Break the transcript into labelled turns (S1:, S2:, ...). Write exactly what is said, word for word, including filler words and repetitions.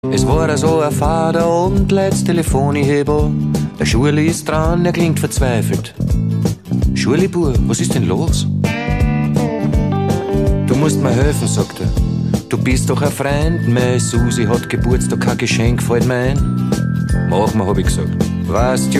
S1: Es war so ein fader und letztes Telefonheber. Der Schule ist dran, er klingt verzweifelt. Schulibur, was ist denn los? Du musst mir helfen, sagt er. Du bist doch ein Freund, meine Susi hat Geburtstag, kein Geschenk fällt mir ein. Mach mal, hab ich gesagt. Weißt